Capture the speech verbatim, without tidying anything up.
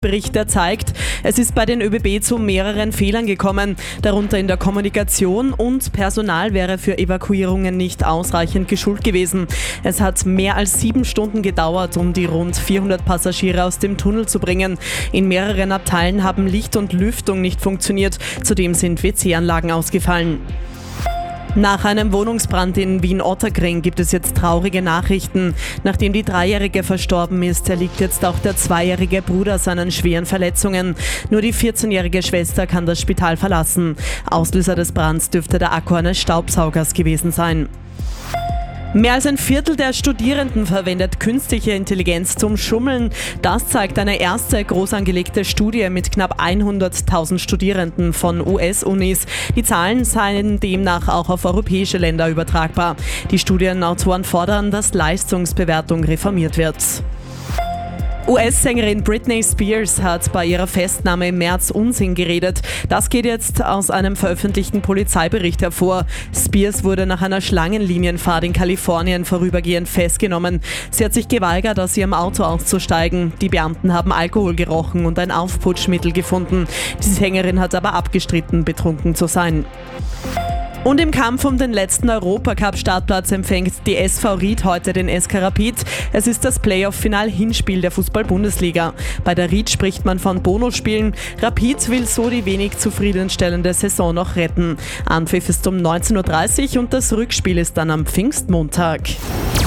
Bericht, der zeigt, es ist bei den ÖBB zu mehreren Fehlern gekommen, darunter in der Kommunikation, und Personal wäre für Evakuierungen nicht ausreichend geschult gewesen. Es hat mehr als sieben Stunden gedauert, um die rund vierhundert Passagiere aus dem Tunnel zu bringen. In mehreren Abteilen haben Licht und Lüftung nicht funktioniert, zudem sind W C-Anlagen ausgefallen. Nach einem Wohnungsbrand in Wien-Ottakring gibt es jetzt traurige Nachrichten. Nachdem die Dreijährige verstorben ist, erliegt jetzt auch der zweijährige Bruder seinen schweren Verletzungen. Nur die vierzehnjährige Schwester kann das Spital verlassen. Auslöser des Brands dürfte der Akku eines Staubsaugers gewesen sein. Mehr als ein Viertel der Studierenden verwendet künstliche Intelligenz zum Schummeln. Das zeigt eine erste groß angelegte Studie mit knapp hunderttausend Studierenden von U S-Unis. Die Zahlen seien demnach auch auf europäische Länder übertragbar. Die Studienautoren fordern, dass Leistungsbewertung reformiert wird. U S-Sängerin Britney Spears hat bei ihrer Festnahme im März Unsinn geredet. Das geht jetzt aus einem veröffentlichten Polizeibericht hervor. Spears wurde nach einer Schlangenlinienfahrt in Kalifornien vorübergehend festgenommen. Sie hat sich geweigert, aus ihrem Auto auszusteigen. Die Beamten haben Alkohol gerochen und ein Aufputschmittel gefunden. Die Sängerin hat aber abgestritten, betrunken zu sein. Und im Kampf um den letzten Europacup-Startplatz empfängt die S V Ried heute den S K Rapid. Es ist das Playoff-Final-Hinspiel der Fußball-Bundesliga. Bei der Ried spricht man von Bonusspielen. Rapid will so die wenig zufriedenstellende Saison noch retten. Anpfiff ist um neunzehn Uhr dreißig und das Rückspiel ist dann am Pfingstmontag.